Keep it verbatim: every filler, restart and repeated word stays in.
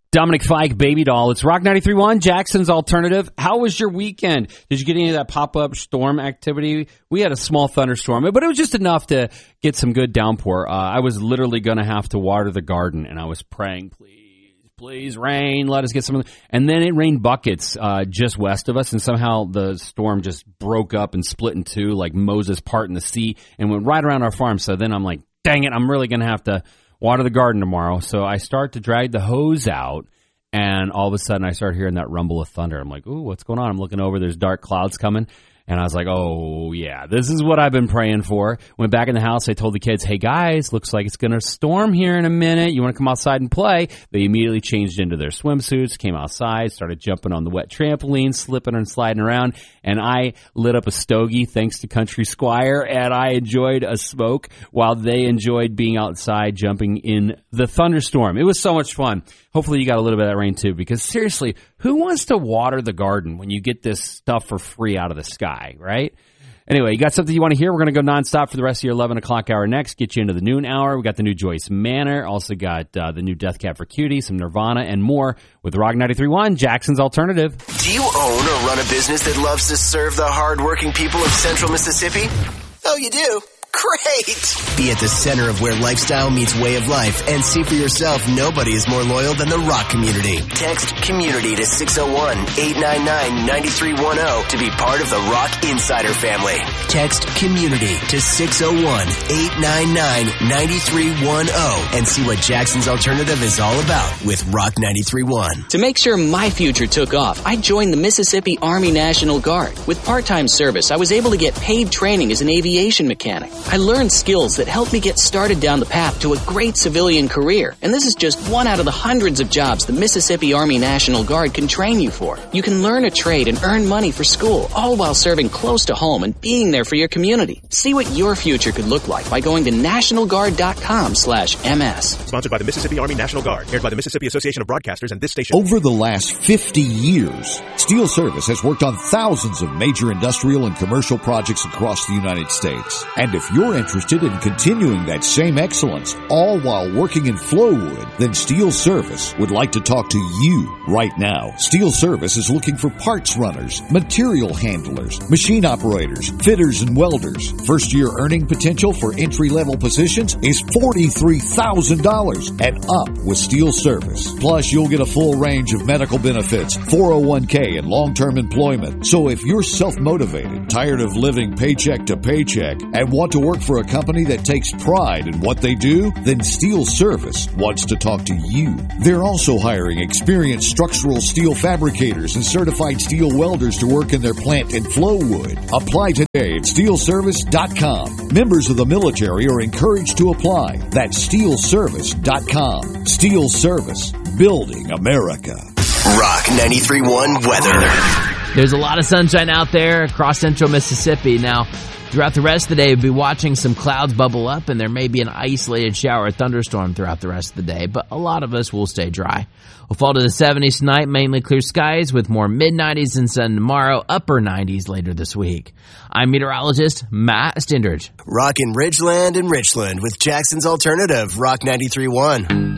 Dominic Fike, Baby Doll. It's Rock ninety-three point one, Jackson's Alternative. How was your weekend? Did you get any of that pop-up storm activity? We had a small thunderstorm, but it was just enough to get some good downpour. Uh, I was literally going to have to water the garden, and I was praying, please, please rain, let us get some of the... And then it rained buckets uh, just west of us, and somehow the storm just broke up and split in two like Moses parting the sea and went right around our farm. So then I'm like, dang it, I'm really going to have to water the garden tomorrow. So I start to drag the hose out, and all of a sudden I start hearing that rumble of thunder. I'm like, ooh, what's going on? I'm looking over, there's dark clouds coming. And I was like, oh, yeah, this is what I've been praying for. Went back in the house. I told the kids, hey, guys, looks like it's going to storm here in a minute. You want to come outside and play? They immediately changed into their swimsuits, came outside, started jumping on the wet trampoline, slipping and sliding around. And I lit up a stogie thanks to Country Squire, and I enjoyed a smoke while they enjoyed being outside jumping in the thunderstorm. It was so much fun. Hopefully you got a little bit of that rain too, because seriously, who wants to water the garden when you get this stuff for free out of the sky, right? Anyway, you got something you want to hear? We're going to go nonstop for the rest of your eleven o'clock hour next. Get you into the noon hour. We got the new Joyce Manor. Also got uh, the new Death Cab for Cutie, some Nirvana, and more with Rock ninety-three point one, Jackson's Alternative. Do you own or run a business that loves to serve the hardworking people of Central Mississippi? Oh, you do? Great! Be at the center of where lifestyle meets way of life and see for yourself nobody is more loyal than the rock community. Text community to six oh one, eight nine nine, nine three one oh to be part of the Rock Insider family. Text community to six oh one, eight nine nine, nine three one oh and see what Jackson's Alternative is all about with Rock ninety-three point one. To make sure my future took off, I joined the Mississippi Army National Guard. With part-time service, I was able to get paid training as an aviation mechanic. I learned skills that helped me get started down the path to a great civilian career. And this is just one out of the hundreds of jobs the Mississippi Army National Guard can train you for. You can learn a trade and earn money for school, all while serving close to home and being there for your community. See what your future could look like by going to national guard dot com slash M S. Sponsored by the Mississippi Army National Guard. Aired by the Mississippi Association of Broadcasters and this station. Over the last fifty years, Steel Service has worked on thousands of major industrial and commercial projects across the United States. And if you're interested in continuing that same excellence, all while working in Flowwood, then Steel Service would like to talk to you right now. Steel Service is looking for parts runners, material handlers, machine operators, fitters, and welders. First year earning potential for entry-level positions is forty-three thousand dollars and up with Steel Service. Plus, you'll get a full range of medical benefits, four oh one k, and long-term employment. So if you're self-motivated, tired of living paycheck to paycheck, and want to work for a company that takes pride in what they do, then Steel Service wants to talk to you. They're also hiring experienced structural steel fabricators and certified steel welders to work in their plant in Flowwood. Apply today at steel service dot com. Members of the military are encouraged to apply. That's steel service dot com. Steel Service, building America. Rock ninety-three point one weather. There's a lot of sunshine out there across central Mississippi. Now, throughout the rest of the day, we'll be watching some clouds bubble up, and there may be an isolated shower or thunderstorm throughout the rest of the day, but a lot of us will stay dry. We'll fall to the seventies tonight, mainly clear skies with more mid-nineties and sun tomorrow, upper nineties later this week. I'm meteorologist Matt Stindridge. Rockin' Ridgeland and Richland with Jackson's Alternative, Rock ninety-three point one.